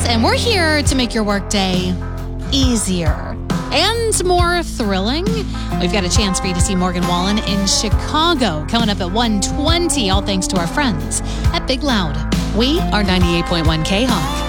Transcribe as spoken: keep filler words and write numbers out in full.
and we're here to make your workday easier and more thrilling. We've got a chance for you to see Morgan Wallen in Chicago coming up at one twenty, all thanks to our friends at Big Loud. We are ninety-eight point one K-Hawk.